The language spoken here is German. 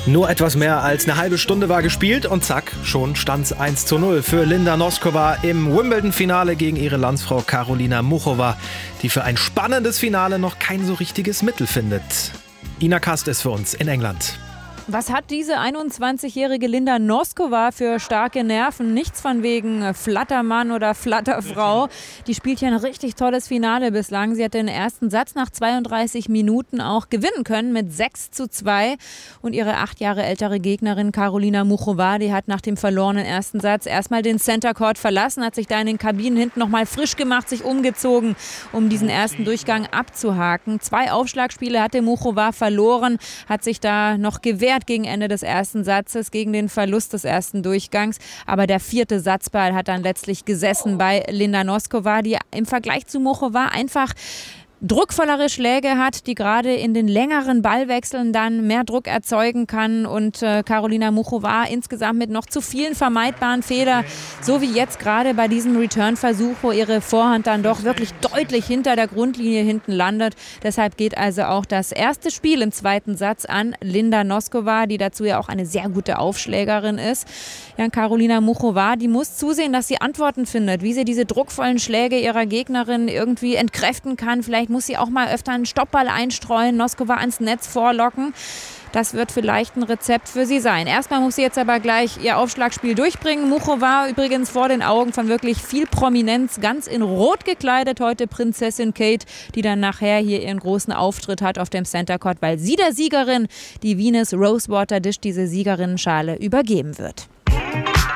Nur etwas mehr als eine halbe Stunde war gespielt und zack, schon stand's 1:0 für Linda Noskova im Wimbledon-Finale gegen ihre Landsfrau Karolina Muchova, die für ein spannendes Finale noch kein so richtiges Mittel findet. Ina Kast ist für uns in England. Was hat diese 21-jährige Linda Noskova für starke Nerven? Nichts von wegen Flattermann oder Flatterfrau. Die spielt ja ein richtig tolles Finale bislang. Sie hat den ersten Satz nach 32 Minuten auch gewinnen können mit 6:2. Und ihre 8 Jahre ältere Gegnerin Karolina Muchova, die hat nach dem verlorenen ersten Satz erstmal den Center Court verlassen, hat sich da in den Kabinen hinten nochmal frisch gemacht, sich umgezogen, um diesen ersten Durchgang abzuhaken. 2 Aufschlagspiele hatte Muchova verloren, hat sich da noch gewehrt gegen Ende des ersten Satzes, gegen den Verlust des ersten Durchgangs. Aber der 4. Satzball hat dann letztlich gesessen bei Linda Noskova, die im Vergleich zu Muchova einfach druckvollere Schläge hat, die gerade in den längeren Ballwechseln dann mehr Druck erzeugen kann und Karolina Muchova insgesamt mit noch zu vielen vermeidbaren Fehlern, so wie jetzt gerade bei diesem Return-Versuch, wo ihre Vorhand dann doch wirklich deutlich hinter der Grundlinie hinten landet. Deshalb geht also auch das erste Spiel im zweiten Satz an Linda Noskova, die dazu ja auch eine sehr gute Aufschlägerin ist. Ja, Karolina Muchova, die muss zusehen, dass sie Antworten findet, wie sie diese druckvollen Schläge ihrer Gegnerin irgendwie entkräften kann. Vielleicht muss sie auch mal öfter einen Stoppball einstreuen, Noskova ans Netz vorlocken. Das wird vielleicht ein Rezept für sie sein. Erstmal muss sie jetzt aber gleich ihr Aufschlagspiel durchbringen. Muchova übrigens vor den Augen von wirklich viel Prominenz, ganz in Rot gekleidet. Heute Prinzessin Kate, die dann nachher hier ihren großen Auftritt hat auf dem Center Court, weil sie der Siegerin die Venus Rosewater Dish, diese Siegerinnenschale, übergeben wird.